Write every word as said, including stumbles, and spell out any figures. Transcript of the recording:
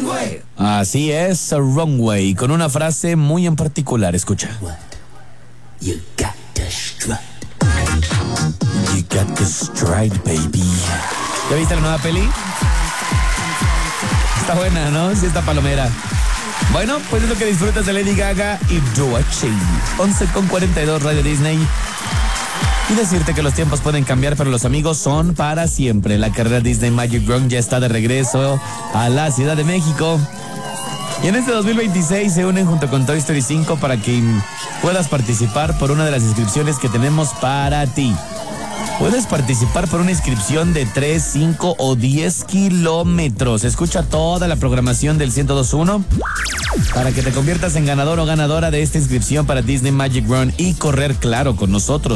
runway. Así es, a runway, con una frase muy en particular, escucha. What? You got to strut. You got to stride, baby. ¿Ya viste la nueva peli? Está buena, ¿no? Sí, está palomera. Bueno, pues es lo que disfrutas de Lady Gaga y Doechii. once con cuarenta y dos, Radio Disney. Y decirte que los tiempos pueden cambiar, pero los amigos son para siempre. La carrera Disney Magic Run ya está de regreso a la Ciudad de México. Y en este dos mil veintiséis se unen junto con Toy Story cinco para que puedas participar por una de las inscripciones que tenemos para ti. Puedes participar por una inscripción de tres, cinco o diez kilómetros. Escucha toda la programación del ciento dos punto uno para que te conviertas en ganador o ganadora de esta inscripción para Disney Magic Run y correr, claro, con nosotros.